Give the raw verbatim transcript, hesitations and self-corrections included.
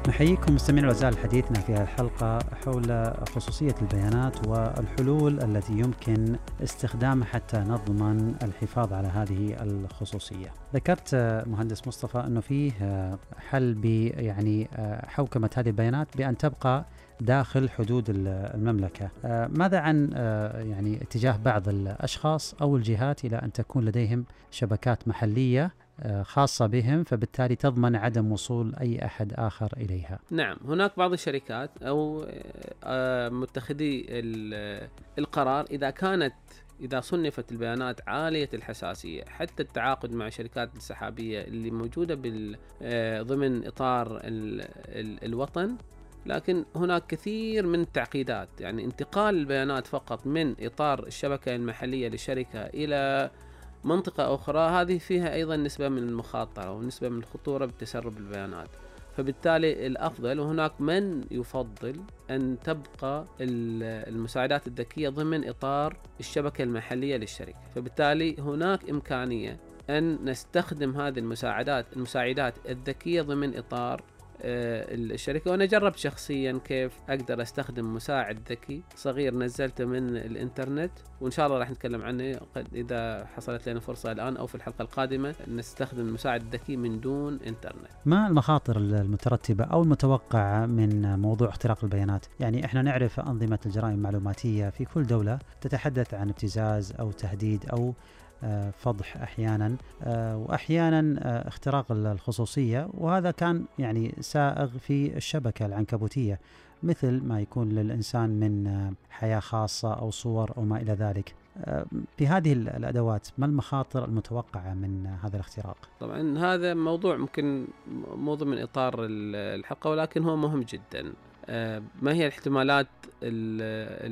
نحييكم مستمعينا الأعزاء لحديثنا في هذه الحلقة حول خصوصية البيانات والحلول التي يمكن استخدامها حتى نضمن الحفاظ على هذه الخصوصية. ذكرت مهندس مصطفى أنه فيه حل ب يعني حوكمة هذه البيانات بأن تبقى داخل حدود المملكة. ماذا عن يعني اتجاه بعض الأشخاص أو الجهات إلى أن تكون لديهم شبكات محلية خاصة بهم، فبالتالي تضمن عدم وصول أي أحد آخر إليها؟ نعم، هناك بعض الشركات أو متخذي القرار إذا كانت إذا صنفت البيانات عالية الحساسية حتى التعاقد مع شركات السحابية اللي موجودة ضمن إطار الوطن، لكن هناك كثير من التعقيدات، يعني انتقال البيانات فقط من إطار الشبكة المحلية للشركة إلى منطقة أخرى، هذه فيها أيضا نسبة من المخاطرة ونسبة من الخطورة بتسرب البيانات. فبالتالي الأفضل، وهناك من يفضل أن تبقى المساعدات الذكية ضمن إطار الشبكة المحلية للشركة. فبالتالي هناك إمكانية أن نستخدم هذه المساعدات المساعدات الذكية ضمن إطار الشركة. وأنا جربت شخصيا كيف أقدر أستخدم مساعد ذكي صغير نزلته من الإنترنت، وإن شاء الله راح نتكلم عنه إذا حصلت لنا فرصة الآن أو في الحلقة القادمة، نستخدم المساعد الذكي من دون إنترنت. ما المخاطر المترتبة أو المتوقعة من موضوع اختراق البيانات؟ يعني إحنا نعرف أنظمة الجرائم المعلوماتية في كل دولة تتحدث عن ابتزاز أو تهديد أو فضح أحيانا، وأحيانا اختراق الخصوصية، وهذا كان يعني سائغ في الشبكة العنكبوتية، مثل ما يكون للإنسان من حياة خاصة أو صور أو ما إلى ذلك. في هذه الأدوات ما المخاطر المتوقعة من هذا الاختراق؟ طبعا هذا موضوع ممكن مو ضمن إطار الحلقة، ولكن هو مهم جدا. ما هي الاحتمالات